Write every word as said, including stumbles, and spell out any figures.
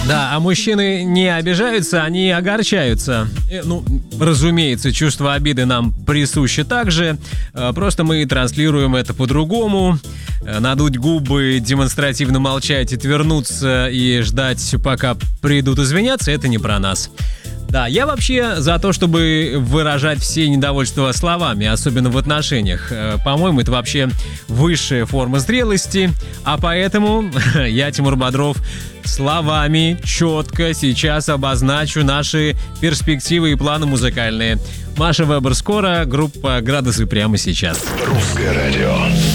Да, а мужчины не обижаются, они огорчаются. Э, Ну, разумеется, чувство обиды нам присуще также. Э, Просто мы транслируем это по-другому. Э, Надуть губы, демонстративно молчать, отвернуться и ждать, пока придут извиняться, это не про нас. Да, я вообще за то, чтобы выражать все недовольства словами, особенно в отношениях. Э, По-моему, это вообще высшая форма зрелости, а поэтому я, Тимур Бодров, словами четко сейчас обозначу наши перспективы и планы музыкальные. Маша Вебер скоро, группа «Градусы» прямо сейчас. Русское радио.